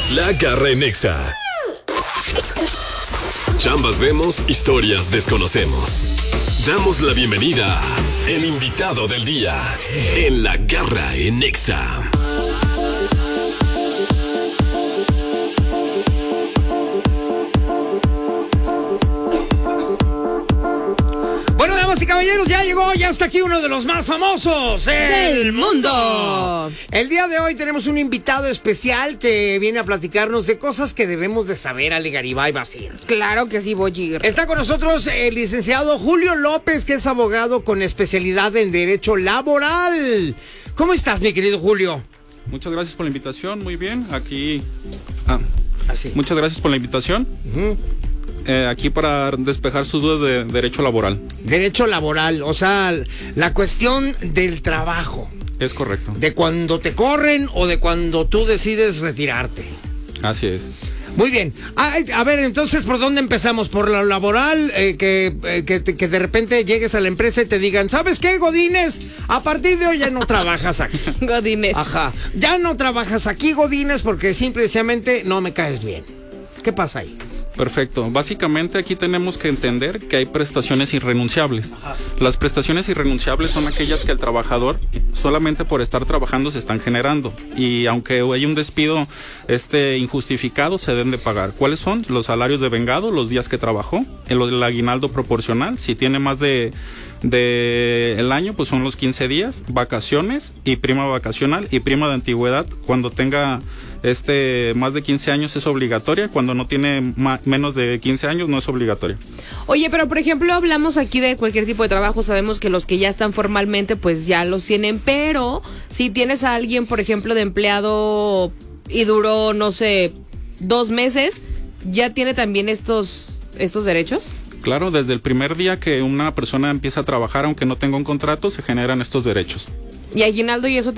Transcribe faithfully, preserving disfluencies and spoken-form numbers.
La Garra en Nexa. Chambas vemos, historias desconocemos. Damos la bienvenida a el invitado del día en La Garra en Nexa. Bueno, damas y caballeros, ya llegó, ya está aquí uno de los más famosos del mundo. El día de hoy tenemos un invitado especial que viene a platicarnos de cosas que debemos de saber, Ale Garibay Bastir. Claro que sí, Boyir. Está con nosotros el licenciado Julio López, que es abogado con especialidad en Derecho Laboral. ¿Cómo estás, mi querido Julio? Muchas gracias por la invitación, muy bien, aquí... Ah, Así. Muchas gracias por la invitación. Uh-huh. Eh, aquí para despejar sus dudas de derecho laboral. Derecho laboral, o sea, la cuestión del trabajo. Es correcto. De cuando te corren o de cuando tú decides retirarte. Así es. Muy bien. A, a ver, entonces, ¿por dónde empezamos? ¿Por lo laboral? Eh, que, eh, que, que de repente llegues a la empresa y te digan, ¿sabes qué, Godínez? A partir de hoy ya no trabajas aquí. Godínez. Ajá. Ya no trabajas aquí, Godínez, porque simple y sencillamente no me caes bien. ¿Qué pasa ahí? Perfecto. Básicamente aquí tenemos que entender que hay prestaciones irrenunciables. Ajá. Las prestaciones irrenunciables son aquellas que el trabajador solamente por estar trabajando se están generando y aunque hay un despido este injustificado se deben de pagar. ¿Cuáles son? Los salarios de vengado, los días que trabajó, el, el aguinaldo proporcional, si tiene más de de el año pues son los quince días, vacaciones y prima vacacional y prima de antigüedad cuando tenga este más de quince años es obligatoria, cuando no tiene ma, menos de quince años no es obligatoria. Oye, pero por ejemplo hablamos aquí de cualquier tipo de trabajo, sabemos que los que ya están formalmente pues ya los tienen, pero si tienes a alguien por ejemplo de empleado y duró no sé dos meses, ¿ya tiene también estos estos derechos? Claro, desde el primer día que una persona empieza a trabajar, aunque no tenga un contrato, se generan estos derechos. ¿Y aguinaldo y eso